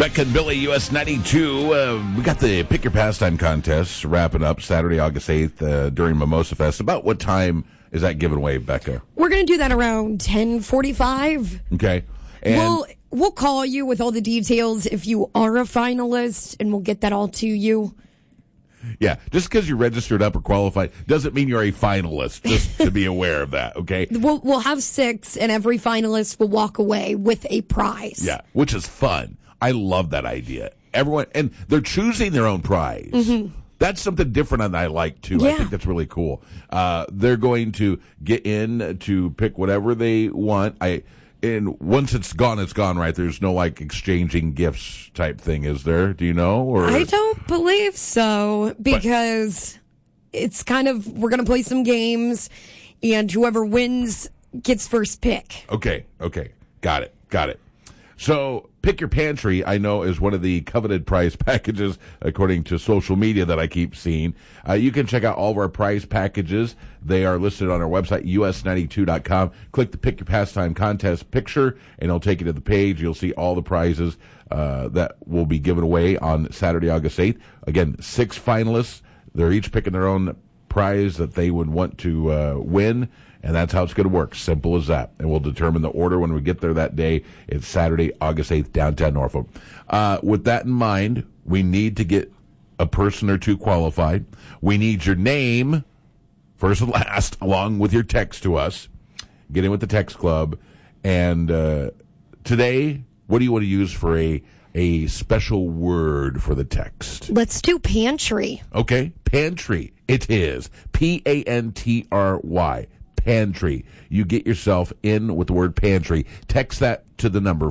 Becca and Billy, US 92. We got the Pick Your Pastime contest wrapping up Saturday, August 8th during Mimosa Fest. About what time is that given away, Becca? We're going to do that around 10:45. Okay. And We'll call you with all the details if you are a finalist, and we'll get that all to you. yeah, just because you're registered up or qualified doesn't mean you're a finalist, just to be aware of that, okay? We'll have 6, and every finalist will walk away with a prize. Yeah, which is fun. I love that idea. Everyone, and they're choosing their own prize. Mm-hmm. That's something different and I like, too. Yeah. I think that's really cool. They're going to get in to pick whatever they want. And once it's gone, right? There's no, exchanging gifts type thing, is there? Do you know? Or I don't believe so, because it's kind of, we're going to play some games, and whoever wins gets first pick. Okay. Got it. So, Pick Your Pantry, I know, is one of the coveted prize packages, according to social media that I keep seeing. You can check out all of our prize packages. They are listed on our website, us92.com. Click the Pick Your Pastime contest picture, and it'll take you to the page. You'll see all the prizes that will be given away on Saturday, August 8th. Again, 6 finalists. They're each picking their own prize that they would want to win. And that's how it's going to work. Simple as that. And we'll determine the order when we get there that day. It's Saturday, August 8th, downtown Norfolk. With that in mind, we need to get a person or two qualified. We need your name, first and last, along with your text to us. Get in with the text club. And today, what do you want to use for a special word for the text? Let's do pantry. Okay, pantry. It is. Pantry. Pantry. You get yourself in with the word pantry. Text that to the number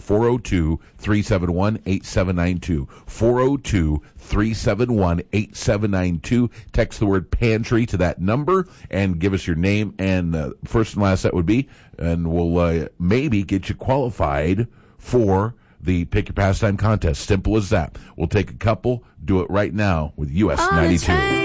402-371-8792. 402-371-8792. Text the word pantry to that number and give us your name and first and last that would be, and we'll maybe get you qualified for the Pick Your Pastime contest. Simple as that. We'll take a couple. Do it right now with US 92.